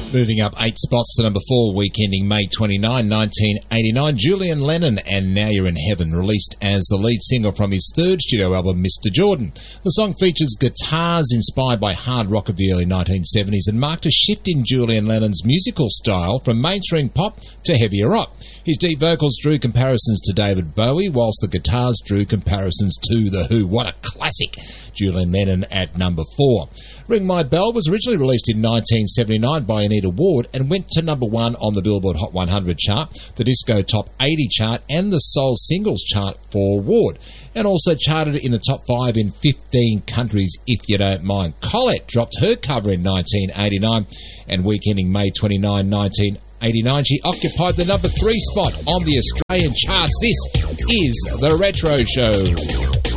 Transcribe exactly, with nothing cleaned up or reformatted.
Moving up eight spots to number four, week ending May twenty-ninth, nineteen eighty-nine, Julian Lennon and Now You're in Heaven, released as the lead single from his third studio album, Mister Jordan. The song features guitars inspired by hard rock of the early nineteen seventies and marked a shift in Julian Lennon's musical style from mainstream pop to heavier rock. His deep vocals drew comparisons to David Bowie, whilst the guitars drew comparisons to The Who. What a classic! Julian Lennon at number four. Ring My Bell was originally released in nineteen seventy-nine by Anita Ward and went to number one on the Billboard Hot one hundred chart, the Disco Top eighty chart and the Soul Singles chart for Ward, and also charted in the top five in fifteen countries, if you don't mind. Colette dropped her cover in nineteen eighty-nine, and week ending May twenty-ninth, nineteen eighty-nine, she occupied the number three spot on the Australian charts. This is The Retro Show.